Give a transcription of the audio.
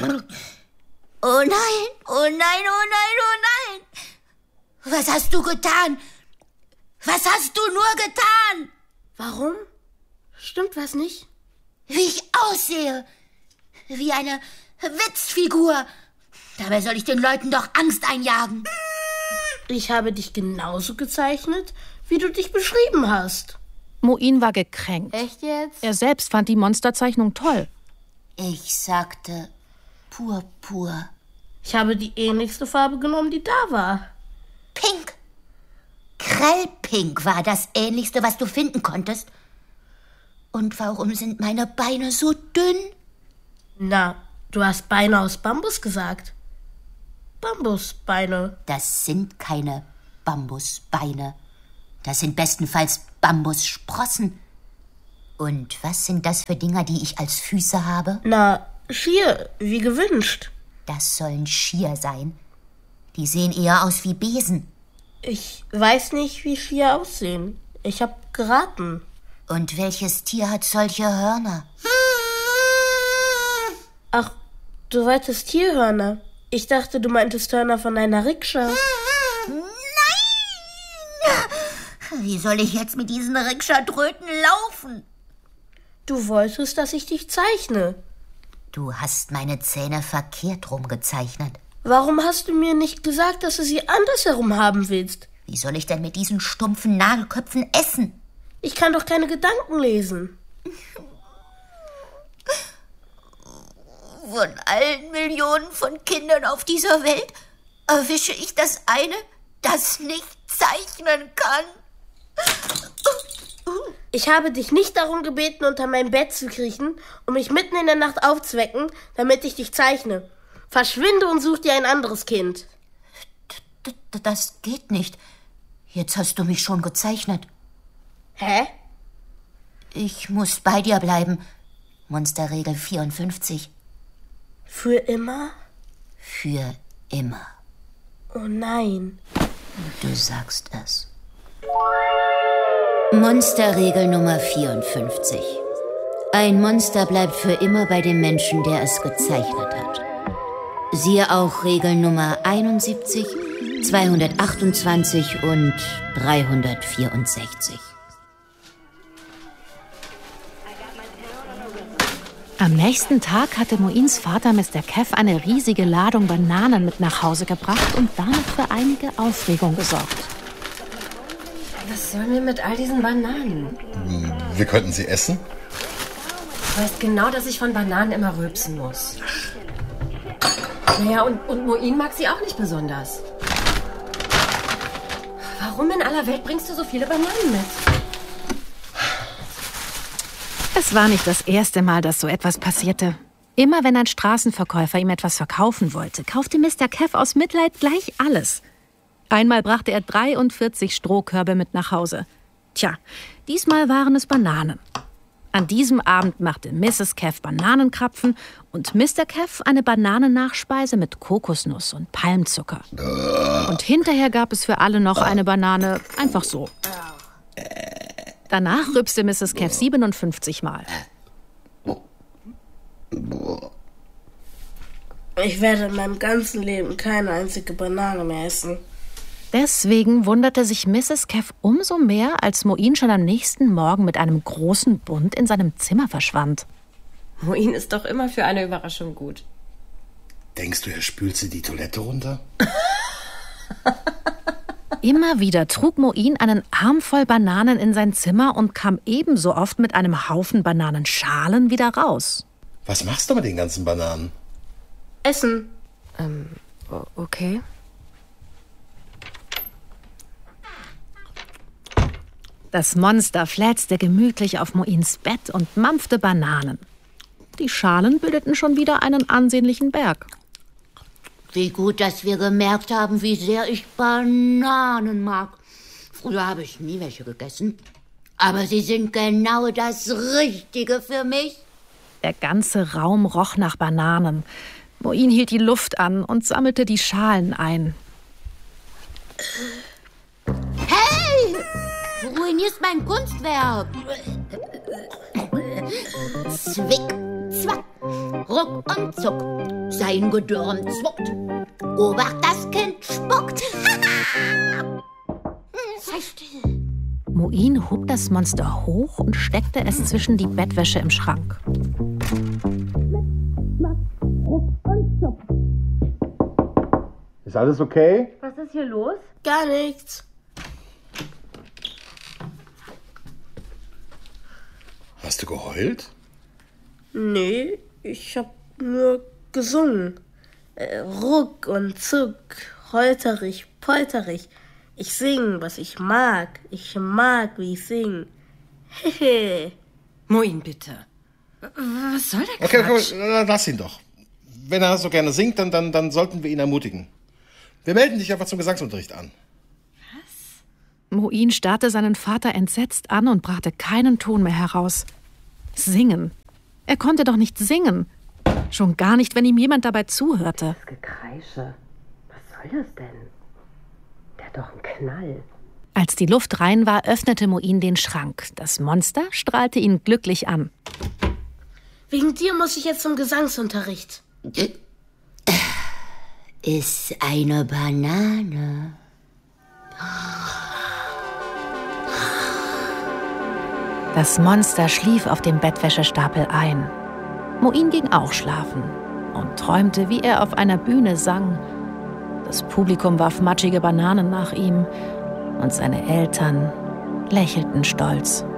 Oh nein, oh nein, oh nein, oh nein. Was hast du getan? Was hast du nur getan? Warum? Stimmt was nicht? Wie ich aussehe. Wie eine Witzfigur. Dabei soll ich den Leuten doch Angst einjagen. Ich habe dich genauso gezeichnet, wie du dich beschrieben hast. Moin war gekränkt. Echt jetzt? Er selbst fand die Monsterzeichnung toll. Ich sagte purpur. Ich habe die ähnlichste Farbe genommen, die da war. Pink. Grellpink war das Ähnlichste, was du finden konntest. Und warum sind meine Beine so dünn? Na, du hast Beine aus Bambus gesagt. Bambusbeine. Das sind keine Bambusbeine. Das sind bestenfalls Bambussprossen. Und was sind das für Dinger, die ich als Füße habe? Na, Skier, wie gewünscht. Das sollen Skier sein. Die sehen eher aus wie Besen. Ich weiß nicht, wie Skier aussehen. Ich hab geraten. Und welches Tier hat solche Hörner? Ach, du wolltest Tierhörner. Ich dachte, du meintest Hörner von einer Rikscha. Nein! Wie soll ich jetzt mit diesen Rikscha-Tröten laufen? Du wolltest, dass ich dich zeichne. Du hast meine Zähne verkehrt rum gezeichnet. Warum hast du mir nicht gesagt, dass du sie andersherum haben willst? Wie soll ich denn mit diesen stumpfen Nagelköpfen essen? Ich kann doch keine Gedanken lesen. Von allen Millionen von Kindern auf dieser Welt erwische ich das eine, das nicht zeichnen kann. Ich habe dich nicht darum gebeten, unter mein Bett zu kriechen und mich mitten in der Nacht aufzuwecken, damit ich dich zeichne. Verschwinde und such dir ein anderes Kind. Das geht nicht. Jetzt hast du mich schon gezeichnet. Hä? Ich muss bei dir bleiben. Monsterregel 54. Für immer? Für immer. Oh nein. Du sagst es. Monsterregel Nummer 54. Ein Monster bleibt für immer bei dem Menschen, der es gezeichnet hat. Siehe auch Regel Nummer 71, 228 und 364. Am nächsten Tag hatte Moins Vater Mr. Kev eine riesige Ladung Bananen mit nach Hause gebracht und damit für einige Aufregung gesorgt. Was sollen wir mit all diesen Bananen? Wir könnten sie essen. Du weißt genau, dass ich von Bananen immer rülpsen muss. Naja, und Moin mag sie auch nicht besonders. Warum in aller Welt bringst du so viele Bananen mit? Es war nicht das erste Mal, dass so etwas passierte. Immer wenn ein Straßenverkäufer ihm etwas verkaufen wollte, kaufte Mr. Kev aus Mitleid gleich alles. Einmal brachte er 43 Strohkörbe mit nach Hause. Tja, diesmal waren es Bananen. An diesem Abend machte Mrs. Kev Bananenkrapfen und Mr. Kev eine Bananennachspeise mit Kokosnuss und Palmzucker. Und hinterher gab es für alle noch eine Banane, einfach so. Danach rülpste Mrs. Kev 57 Mal. Ich werde in meinem ganzen Leben keine einzige Banane mehr essen. Deswegen wunderte sich Mrs. Kev umso mehr, als Moin schon am nächsten Morgen mit einem großen Bund in seinem Zimmer verschwand. Moin ist doch immer für eine Überraschung gut. Denkst du, er spült sie die Toilette runter? Immer wieder trug Moin einen Arm voll Bananen in sein Zimmer und kam ebenso oft mit einem Haufen Bananenschalen wieder raus. Was machst du mit den ganzen Bananen? Essen. Okay. Das Monster fläzte gemütlich auf Moins Bett und mampfte Bananen. Die Schalen bildeten schon wieder einen ansehnlichen Berg. Wie gut, dass wir gemerkt haben, wie sehr ich Bananen mag. Früher habe ich nie welche gegessen. Aber sie sind genau das Richtige für mich. Der ganze Raum roch nach Bananen. Moin hielt die Luft an und sammelte die Schalen ein. Hey! Du ruinierst mein Kunstwerk. Zwick. zwack, ruck und zuck, sein Gedörm zuckt. Obacht, das Kind spuckt. Sei still. Muin hob das Monster hoch und steckte es zwischen die Bettwäsche im Schrank. Ist alles okay? Was ist hier los? Gar nichts. Hast du geheult? Nee, ich hab nur gesungen. Ruck und zuck, holterig, polterig. Ich sing, was ich mag. Ich mag, wie ich sing. Hehe. Muin, bitte. Was soll der Okay, Quatsch? komm, lass ihn doch. Wenn er so gerne singt, dann sollten wir ihn ermutigen. Wir melden dich einfach zum Gesangsunterricht an. Muin starrte seinen Vater entsetzt an und brachte keinen Ton mehr heraus. Singen. Er konnte doch nicht singen. Schon gar nicht, wenn ihm jemand dabei zuhörte. Das Gekreische. Was soll das denn? Der hat doch einen Knall. Als die Luft rein war, öffnete Muin den Schrank. Das Monster strahlte ihn glücklich an. Wegen dir muss ich jetzt zum Gesangsunterricht. Ist eine Banane. Das Monster schlief auf dem Bettwäschestapel ein. Muin ging auch schlafen und träumte, wie er auf einer Bühne sang. Das Publikum warf matschige Bananen nach ihm und seine Eltern lächelten stolz.